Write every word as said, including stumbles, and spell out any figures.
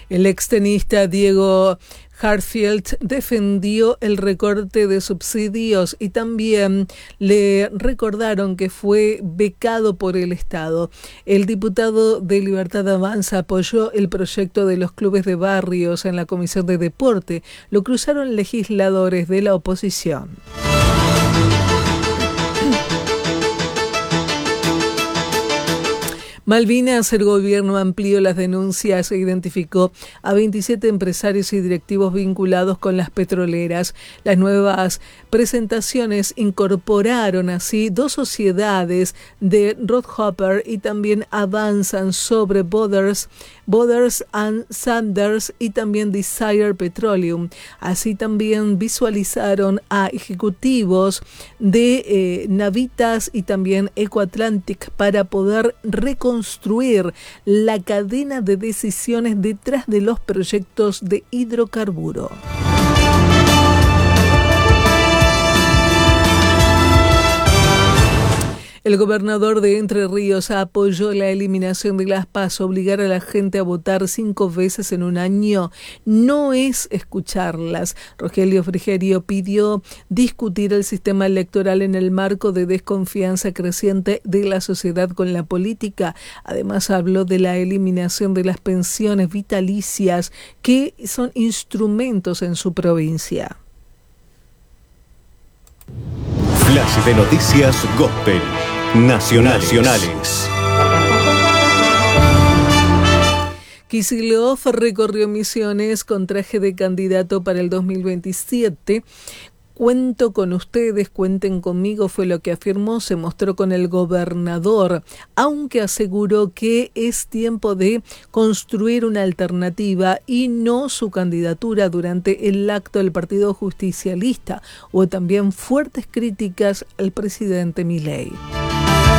El extenista Diego Hartfield defendió el recorte de subsidios y también le recordaron que fue becado por el Estado. El diputado de Libertad Avanza apoyó el proyecto de los clubes de barrios en la Comisión de Deporte. Lo cruzaron legisladores de la oposición. Malvinas, el gobierno amplió las denuncias e identificó a veintisiete empresarios y directivos vinculados con las petroleras. Las nuevas presentaciones incorporaron así dos sociedades de Rothhopper y también avanzan sobre Borders, Borders and Sanders y también Desire Petroleum. Así también visualizaron a ejecutivos de eh, Navitas y también Ecoatlantic para poder reconstruir construir la cadena de decisiones detrás de los proyectos de hidrocarburo. El gobernador de Entre Ríos apoyó la eliminación de las PASO. Obligar a la gente a votar cinco veces en un año no es escucharlas. Rogelio Frigerio pidió discutir el sistema electoral en el marco de desconfianza creciente de la sociedad con la política. Además, habló de la eliminación de las pensiones vitalicias, que son instrumentos en su provincia. Flash de noticias Gospel Nacionales. Nacionales. Kicillof recorrió Misiones con traje de candidato para el dos mil veintisiete. Cuento con ustedes, cuenten conmigo, fue lo que afirmó. Se mostró con el gobernador, aunque aseguró que es tiempo de construir una alternativa y no su candidatura. Durante el acto del Partido Justicialista hubo también fuertes críticas al presidente Milei.